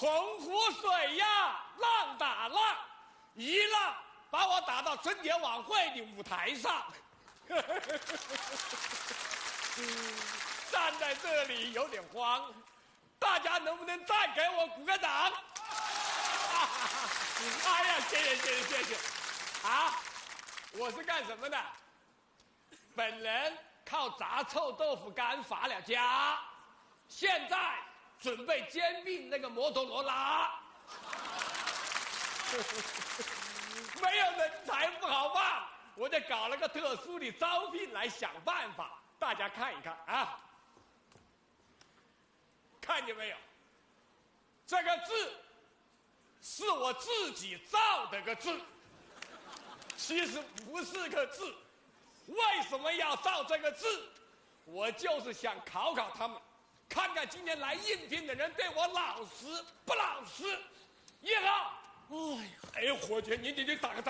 洪湖水呀，浪打浪，一浪把我打到春节晚会的舞台上。站在这里有点慌，大家能不能再给我鼓个掌？哎呀，谢谢！啊，我是干什么的？本人靠炸臭豆腐干发了家，现在准备兼并那个摩托罗拉。没有人才不好办，我就搞了个特殊的招聘来想办法，大家看一看啊，看见没有？这个字是我自己造的个字，其实不是个字。为什么要造这个字？我就是想考考他们，看看今天来应聘的人对我老实不老实。1号，哎呀，伙计，你打个招呼。